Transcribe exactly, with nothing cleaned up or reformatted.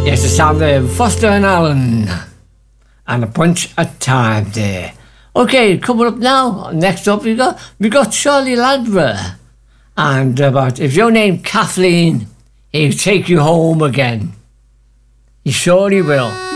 Yes, the sound there, Foster and Allen. And a bunch of time there. Okay, coming up now, next up we got, we got Charlie Landra. And about, if your name Kathleen, he'll take you home again. He surely will.